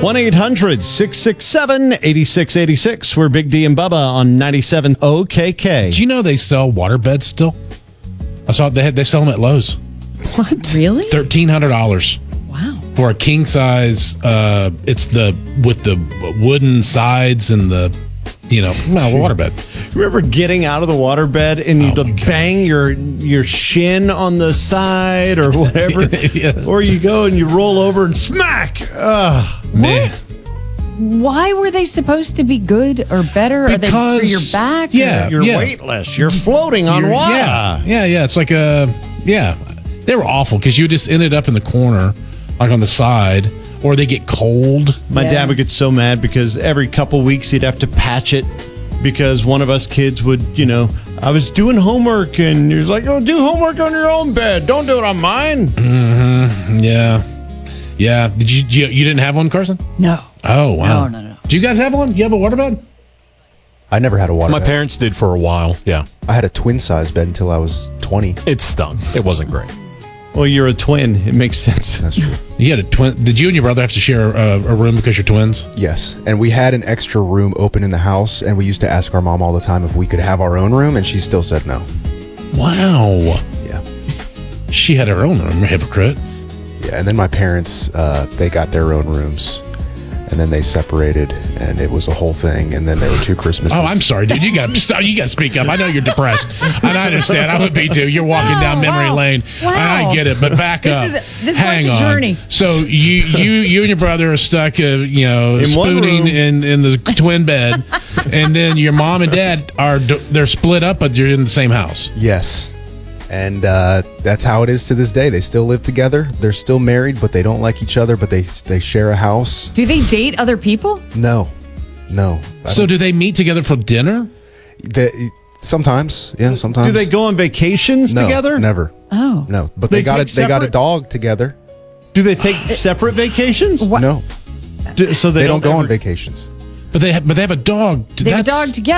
1-800-667-8686. We're Big D and Bubba on 97 OKK. Do you know they sell waterbeds still? I saw they sell them at Lowe's. What? Really? $1,300 Wow. for a king size. It's with the wooden sides and the waterbed. Remember getting out of the waterbed and you'd bang your shin on the side or whatever? Yes. Or you go and you roll over and smack. Man. Why were they supposed to be good or better? Are they for your back? Yeah, You're weightless. You're floating on water. Yeah. It's like they were awful because you just ended up in the corner, like on the side, or they get cold. My dad would get so mad because every couple weeks he'd have to patch it because one of us kids would, I was doing homework and he was like, oh, do homework on your own bed. Don't do it on mine. Mm-hmm. Yeah. Did you didn't have one, Carson? No. Oh, wow. No. Do you guys have one? Do you have a waterbed? I never had a waterbed. My parents did for a while, yeah. I had a twin-size bed until I was 20. It stung. It wasn't great. Well, you're a twin. It makes sense. That's true. You had a twin. Did you and your brother have to share a room because you're twins? Yes. And we had an extra room open in the house, and we used to ask our mom all the time if we could have our own room, and she still said no. Wow. Yeah. She had her own room, hypocrite. Yeah, and then my parents, they got their own rooms, and then they separated, and it was a whole thing, and then there were 2 Christmases. Oh, I'm sorry, dude. You got to speak up. I know you're depressed, and I understand. I would be too. You're walking down memory lane, and I get it. But back up. This is Hang quite the on. journey. So you and your brother are stuck, spooning in the twin bed, and then your mom and dad they're split up, but you're in the same house. Yes. And that's how it is to this day. They still live together. They're still married, but they don't like each other, but they share a house. Do they date other people? No. So do they meet together for dinner? Sometimes. Yeah, sometimes. Do they go on vacations together? Never. Oh. No, but They they got take a dog together. Do they take separate vacations? No. So They don't go on vacations. But they have a dog. They have a dog together.